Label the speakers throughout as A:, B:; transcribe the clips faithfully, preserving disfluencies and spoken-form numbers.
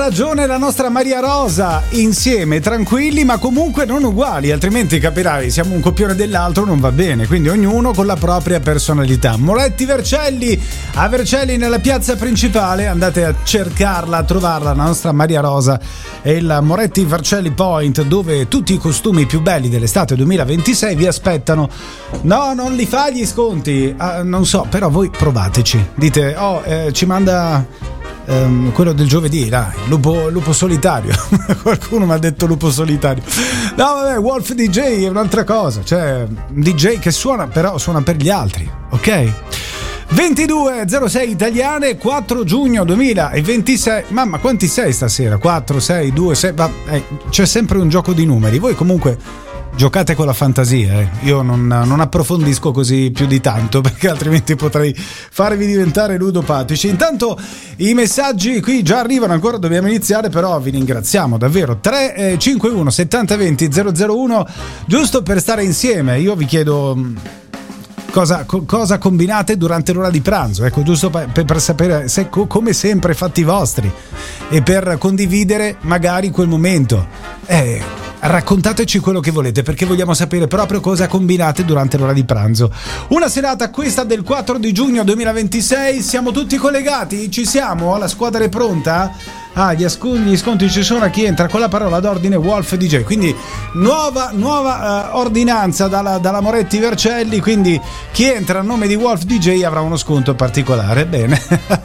A: ragione la nostra Maria Rosa, insieme, tranquilli ma comunque non uguali, altrimenti capirai, siamo un copione dell'altro, non va bene, quindi ognuno con la propria personalità. Moretti Vercelli, a Vercelli nella piazza principale, andate a cercarla, a trovarla, la nostra Maria Rosa e il Moretti Vercelli Point, dove tutti i costumi più belli dell'estate duemilaventisei vi aspettano. No, non li fa gli sconti, ah, non so, però voi provateci, dite, oh, eh, ci manda... Um, quello del giovedì, dai, lupo, lupo solitario. Qualcuno mi ha detto lupo solitario. No, vabbè, Wolf D J è un'altra cosa, cioè un D J che suona, però suona per gli altri, ok? ventidue zero sei italiane, quattro giugno duemilaventisei. Mamma, quanti sei stasera? quattro, sei, due, sei. Ma, eh, c'è sempre un gioco di numeri. Voi comunque giocate con la fantasia, eh. Io non, non approfondisco così più di tanto, perché altrimenti potrei farvi diventare ludopatici. Intanto i messaggi qui già arrivano, ancora dobbiamo iniziare, però vi ringraziamo davvero. Tre cinque uno settanta venti zero zero uno, giusto per stare insieme. Io vi chiedo cosa, co, cosa combinate durante l'ora di pranzo, ecco, giusto per, per sapere se, co, come sempre, fatti vostri, e per condividere magari quel momento. Eh, raccontateci quello che volete, perché vogliamo sapere proprio cosa combinate durante l'ora di pranzo. Una serata, questa del quattro di giugno duemilaventisei, siamo tutti collegati? Ci siamo? La squadra è pronta? Ah, gli, ascol- gli sconti ci sono a chi entra con la parola d'ordine Wolf D J, quindi nuova, nuova uh, ordinanza dalla, dalla Moretti Vercelli, quindi chi entra a nome di Wolf D J avrà uno sconto particolare. Bene.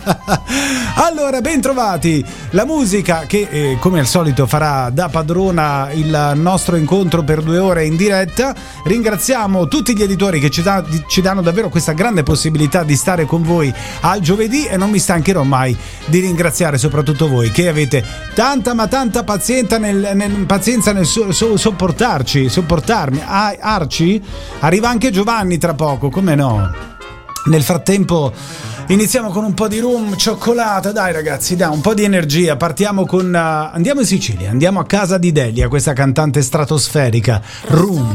A: Allora, ben trovati. La musica che eh, come al solito farà da padrona il nostro incontro per due ore in diretta. Ringraziamo tutti gli editori che ci, da- ci danno davvero questa grande possibilità di stare con voi al giovedì, e non mi stancherò mai di ringraziare soprattutto voi che avete tanta ma tanta pazienza nel, nel, pazienza nel so, so, sopportarci, sopportarmi. Ah, Arci, arriva anche Giovanni tra poco, come no? Nel frattempo iniziamo con un po' di rum, cioccolata, dai ragazzi, dai, un po' di energia. Partiamo con uh, andiamo in Sicilia, andiamo a casa di Delia, questa cantante stratosferica. Rum.